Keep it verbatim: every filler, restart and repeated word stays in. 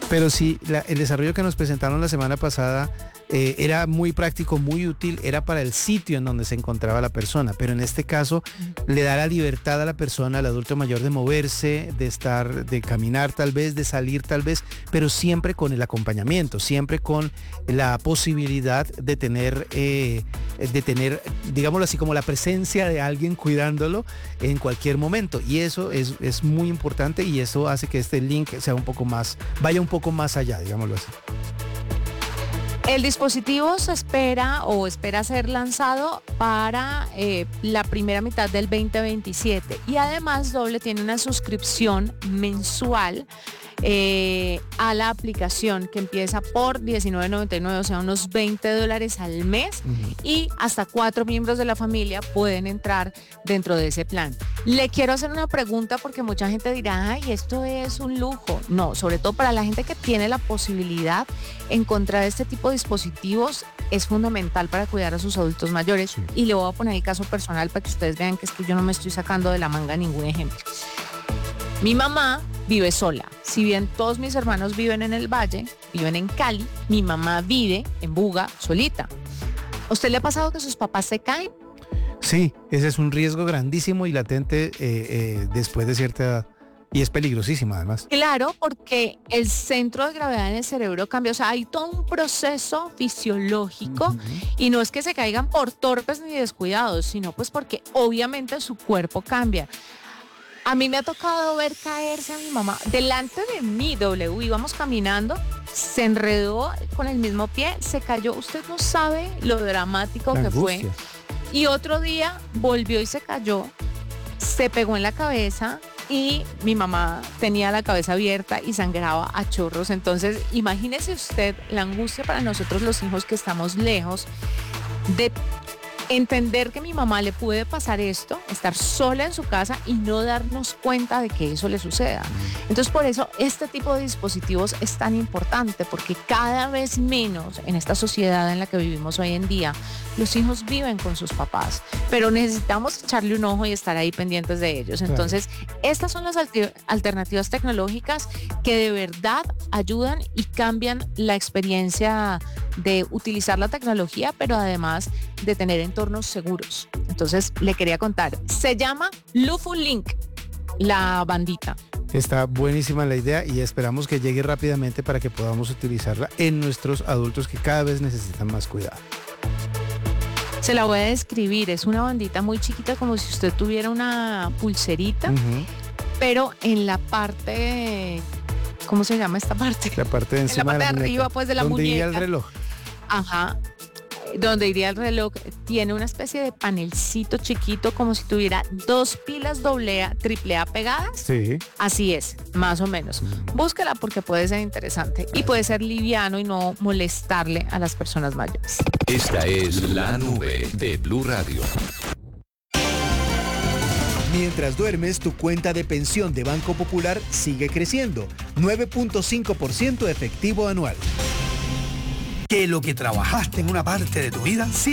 Pero sí, la, el desarrollo que nos presentaron la semana pasada eh, era muy práctico, muy útil, era para el sitio en donde se encontraba la persona, pero en este caso le da la libertad a la persona, al adulto mayor, de moverse, de estar, de caminar tal vez, de salir tal vez, pero siempre con el acompañamiento, siempre con la posibilidad de tener, eh, de tener, digámoslo así, como la presencia de alguien cuidándolo en cualquier momento. Y eso es, es muy importante, y eso hace que este link sea un poco más, vaya un poco más allá, digámoslo así. El dispositivo se espera o espera ser lanzado para eh, la primera mitad del veinte veintisiete, y además Doble tiene una suscripción mensual eh, a la aplicación que empieza por diecinueve noventa y nueve, o sea, unos veinte dólares al mes, uh-huh. y hasta cuatro miembros de la familia pueden entrar dentro de ese plan. Le quiero hacer una pregunta, porque mucha gente dirá, ay, esto es un lujo. No, sobre todo para la gente que tiene la posibilidad, encontrar este tipo de dispositivos es fundamental para cuidar a sus adultos mayores. Sí. Y le voy a poner el caso personal para que ustedes vean que es que yo no me estoy sacando de la manga ningún ejemplo. Mi mamá vive sola. Si bien todos mis hermanos viven en el Valle, viven en Cali, mi mamá vive en Buga solita. ¿A usted le ha pasado que sus papás se caen? Sí, ese es un riesgo grandísimo y latente eh, eh, después de cierta edad. Y es peligrosísimo además. Claro, porque el centro de gravedad en el cerebro cambia. O sea, hay todo un proceso fisiológico, uh-huh. y no es que se caigan por torpes ni descuidados, sino pues porque obviamente su cuerpo cambia. A mí me ha tocado ver caerse a mi mamá delante de mí, W, íbamos caminando, se enredó con el mismo pie, se cayó. Usted no sabe lo dramático La que angustia. fue. Y otro día volvió y se cayó, se pegó en la cabeza, y mi mamá tenía la cabeza abierta y sangraba a chorros. Entonces, imagínese usted la angustia para nosotros los hijos que estamos lejos de entender que a mi mamá le puede pasar esto, estar sola en su casa y no darnos cuenta de que eso le suceda. Entonces, por eso este tipo de dispositivos es tan importante, porque cada vez menos en esta sociedad en la que vivimos hoy en día, los hijos viven con sus papás, pero necesitamos echarle un ojo y estar ahí pendientes de ellos. Entonces, estas son las alter- alternativas tecnológicas que de verdad ayudan y cambian la experiencia de utilizar la tecnología, pero además de tener entornos seguros. Entonces, le quería contar, se llama LufuLink, la bandita. Está buenísima la idea y esperamos que llegue rápidamente para que podamos utilizarla en nuestros adultos que cada vez necesitan más cuidado. Se la voy a describir, es una bandita muy chiquita, como si usted tuviera una pulserita, uh-huh. pero en la parte, ¿cómo se llama esta parte? La parte de encima, en la parte de, de la arriba, muñeca, pues, de la donde muñeca. iría el reloj. Ajá, donde iría el reloj, tiene una especie de panelcito chiquito, como si tuviera dos pilas doble A, triple A pegadas. Sí. Así es, más o menos. Búsquela porque puede ser interesante y puede ser liviano y no molestarle a las personas mayores. Esta es La Nube de Blue Radio. Mientras duermes, tu cuenta de pensión de Banco Popular sigue creciendo. nueve punto cinco por ciento efectivo anual. Que lo que trabajaste en una parte de tu vida, sí